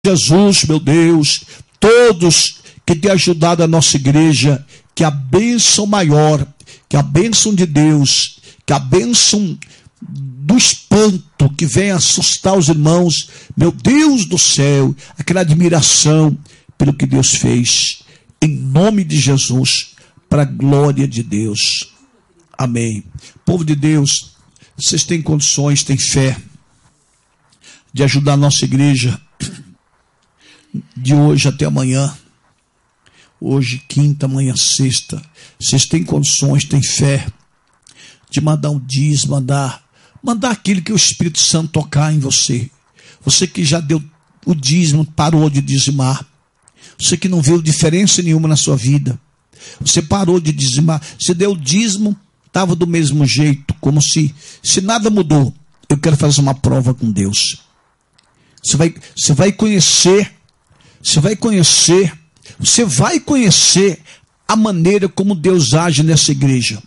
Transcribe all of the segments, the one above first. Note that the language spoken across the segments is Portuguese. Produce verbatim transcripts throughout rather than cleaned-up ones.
Jesus, meu Deus, todos que têm ajudado a nossa igreja, que a bênção maior, que a bênção de Deus, que a bênção do espanto que vem assustar os irmãos, meu Deus do céu, aquela admiração pelo que Deus fez, em nome de Jesus, para a glória de Deus. Amém. Povo de Deus, vocês têm condições, têm fé de ajudar a nossa igreja de hoje até amanhã. Hoje, quinta, amanhã, sexta. Vocês têm condições, têm fé de mandar um dízimo, mandar, mandar aquilo que o Espírito Santo tocar em você. Você que já deu o dízimo, parou de dizimar. Você que não viu diferença nenhuma na sua vida. Você parou de dizimar. Você deu o dízimo, estava do mesmo jeito, como se, se nada mudou. Eu quero fazer uma prova com Deus. Você vai, você vai conhecer, você vai conhecer, você vai conhecer a maneira como Deus age nessa igreja.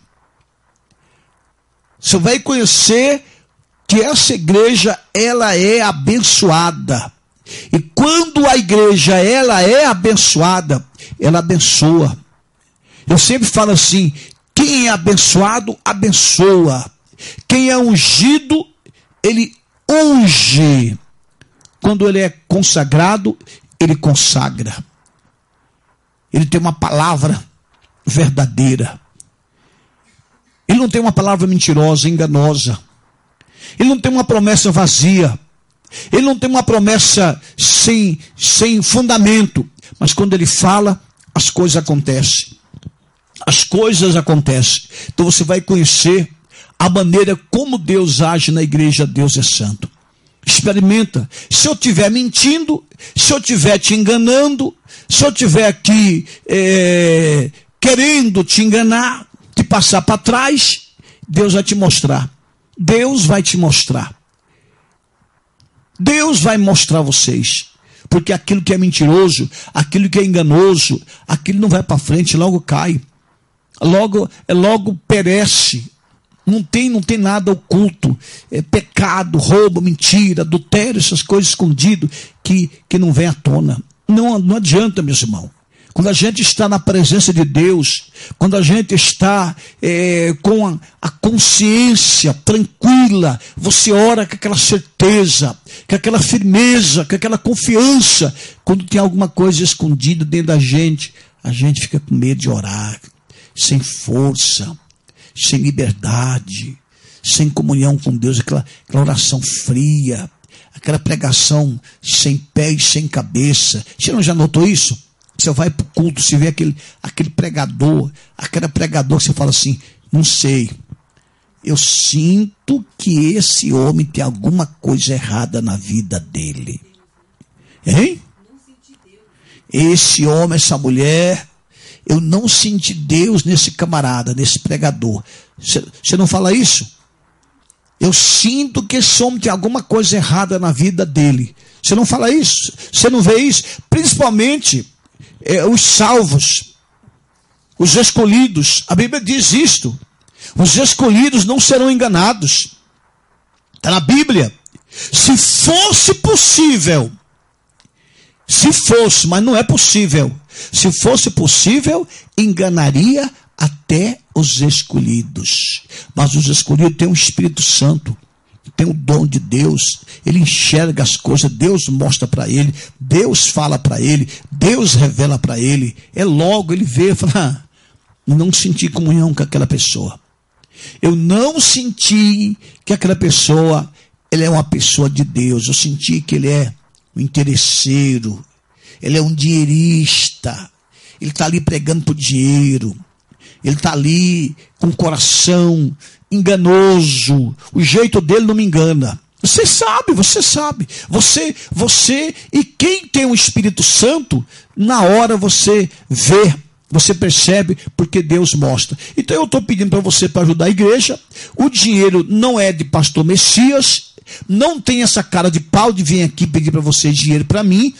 Você vai conhecer que essa igreja, ela é abençoada. E quando a igreja, ela é abençoada, ela abençoa. Eu sempre falo assim, quem é abençoado, abençoa. Quem é ungido, ele unge. Quando ele é consagrado, ele consagra. Ele tem uma palavra verdadeira. Ele não tem uma palavra mentirosa, enganosa. Ele não tem uma promessa vazia. Ele não tem uma promessa sem, sem fundamento. Mas quando ele fala, as coisas acontecem. As coisas acontecem. Então você vai conhecer a maneira como Deus age na igreja. Deus é santo. Experimenta. Se eu estiver mentindo, se eu estiver te enganando, se eu estiver aqui é, querendo te enganar, te passar para trás, Deus vai te mostrar. Deus vai te mostrar. Deus vai mostrar vocês. Porque aquilo que é mentiroso, aquilo que é enganoso, aquilo não vai para frente, logo cai. Logo, logo perece. Não tem, não tem nada oculto, é pecado, roubo, mentira, adultério, essas coisas escondidas que, que não vem à tona. Não, não adianta, meus irmãos. Quando a gente está na presença de Deus, quando a gente está é, com a, a consciência tranquila, você ora com aquela certeza, com aquela firmeza, com aquela confiança. Quando tem alguma coisa escondida dentro da gente, a gente fica com medo de orar, sem força, sem liberdade, sem comunhão com Deus, aquela, aquela oração fria, aquela pregação sem pé e sem cabeça. Você não já notou isso? Você vai para o culto, você vê aquele, aquele pregador, aquele pregador que você fala assim, não sei, eu sinto que esse homem tem alguma coisa errada na vida dele. Hein? Esse homem, essa mulher, eu não senti Deus nesse camarada, nesse pregador. Você não fala isso? Eu sinto que esse homem tem alguma coisa errada na vida dele. Você não fala isso? Você não vê isso? Principalmente é, os salvos, os escolhidos. A Bíblia diz isto. Os escolhidos não serão enganados. Está na Bíblia. Se fosse possível, se fosse, mas não é possível. Se fosse possível, enganaria até os escolhidos. Mas os escolhidos têm um Espírito Santo, tem o dom de Deus. Ele enxerga as coisas, Deus mostra para ele, Deus fala para ele, Deus revela para ele. É logo ele vê e fala, ah, não senti comunhão com aquela pessoa. Eu não senti que aquela pessoa, ele é uma pessoa de Deus. Eu senti que ele é um interesseiro, ele é um dinheirista, ele está ali pregando por dinheiro, ele está ali com o coração enganoso, o jeito dele não me engana. Você sabe, você sabe, você, você e quem tem o Espírito Santo, na hora você vê, você percebe, porque Deus mostra. Então eu estou pedindo para você para ajudar a igreja. O dinheiro não é de pastor Messias, não tem essa cara de pau de vir aqui pedir para você dinheiro para mim.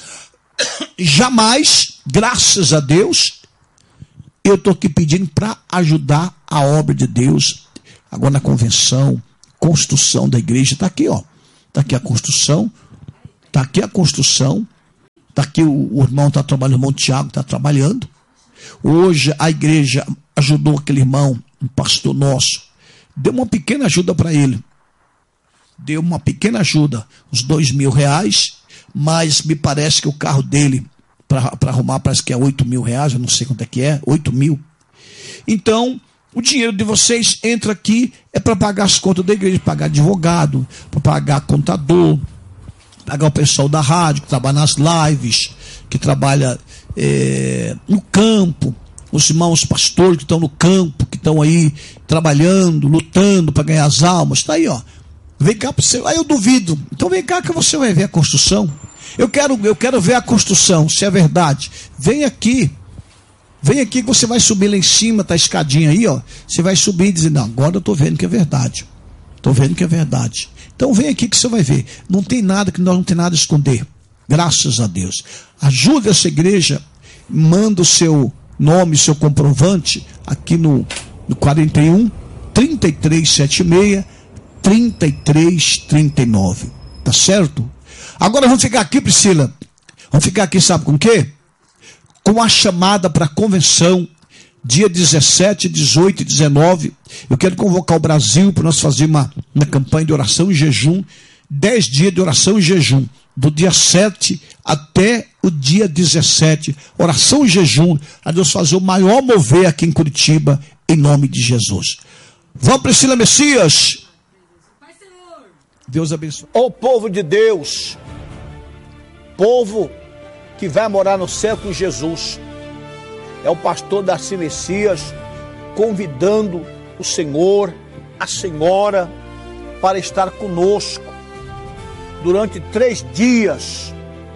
Jamais, graças a Deus, eu estou aqui pedindo para ajudar a obra de Deus. Agora na convenção, construção da igreja, está aqui, ó. Está aqui a construção, está aqui a construção. Está aqui o, o irmão está trabalhando, o irmão Tiago está trabalhando. Hoje a igreja ajudou aquele irmão, um pastor nosso, deu uma pequena ajuda para ele. Deu uma pequena ajuda, uns dois mil reais, mas me parece que o carro dele, para arrumar, parece que é oito mil reais, eu não sei quanto é que é, oito mil. Então, o dinheiro de vocês entra aqui, é para pagar as contas da igreja, pagar advogado, para pagar contador, pagar o pessoal da rádio, que trabalha nas lives, que trabalha é, no campo, os irmãos pastores que estão no campo, que estão aí trabalhando, lutando para ganhar as almas, está aí, ó. Vem cá para você. Aí eu duvido. Então vem cá que você vai ver a construção. Eu quero, eu quero ver a construção, se é verdade. Vem aqui. Vem aqui que você vai subir lá em cima, tá a escadinha aí, ó. Você vai subir e dizer, não, agora eu estou vendo que é verdade. Estou vendo que é verdade. Então vem aqui que você vai ver. Não tem nada, que nós não tem nada a esconder. Graças a Deus. Ajude essa igreja, manda o seu nome, seu comprovante, aqui no, no quarenta e um, trinta e três setenta e seis, trinta e três trinta e nove. Tá certo? Agora vamos ficar aqui, Priscila. Vamos ficar aqui, sabe com o quê? Com a chamada para a convenção, dia dezessete, dezoito e dezenove. Eu quero convocar o Brasil para nós fazer uma, uma campanha de oração e jejum. dez dias de oração e jejum. Do dia sete até o dia dezessete. Oração e jejum. A Deus fazer o maior mover aqui em Curitiba, em nome de Jesus. Vamos, Priscila Messias. Deus abençoe. Ó povo de Deus, povo que vai morar no céu com Jesus, é o pastor Darcy Messias convidando o Senhor, a Senhora, para estar conosco durante três dias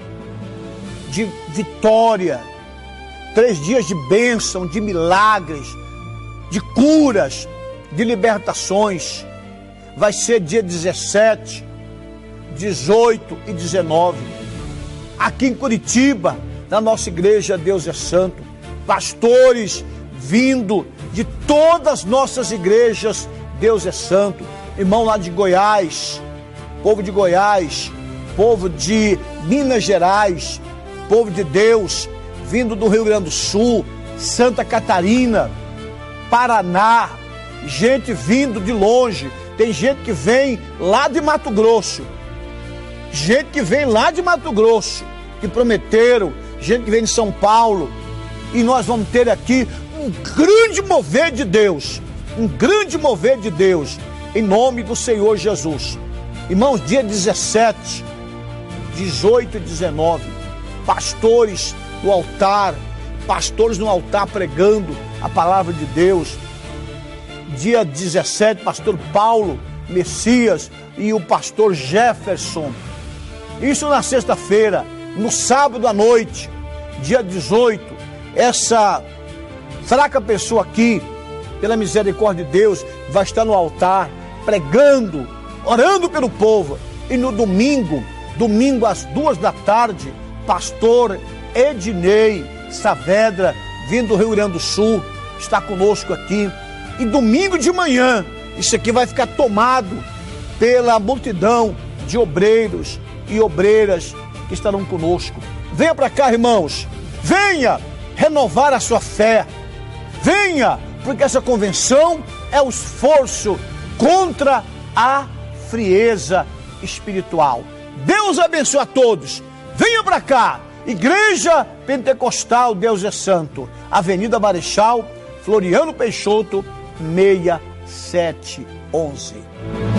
de vitória, três dias de bênção, de milagres, de curas, de libertações. Vai ser dia dezessete, dezoito e dezenove. Aqui em Curitiba, na nossa igreja Deus é Santo. Pastores vindo de todas as nossas igrejas Deus é Santo. Irmão lá de Goiás, povo de Goiás, povo de Minas Gerais, povo de Deus, vindo do Rio Grande do Sul, Santa Catarina, Paraná, gente vindo de longe. Tem gente que vem lá de Mato Grosso, gente que vem lá de Mato Grosso, que prometeram, gente que vem de São Paulo, e nós vamos ter aqui um grande mover de Deus, um grande mover de Deus, em nome do Senhor Jesus. Irmãos, dia dezessete, dezoito e dezenove, pastores no altar, pastores no altar pregando a palavra de Deus. Dia dezessete, pastor Paulo Messias e o pastor Jefferson. Isso na sexta-feira. No sábado à noite, dia dezoito, essa fraca pessoa aqui, pela misericórdia de Deus, vai estar no altar, pregando, orando pelo povo. E no domingo, domingo às duas da tarde, pastor Ednei Saavedra, vindo do Rio Grande do Sul, está conosco aqui. E domingo de manhã, isso aqui vai ficar tomado pela multidão de obreiros e obreiras que estarão conosco. Venha para cá, irmãos. Venha renovar a sua fé. Venha, porque essa convenção é o esforço contra a frieza espiritual. Deus abençoe a todos. Venha para cá. Igreja Pentecostal Deus é Santo. Avenida Marechal Floriano Peixoto, seis sete um um.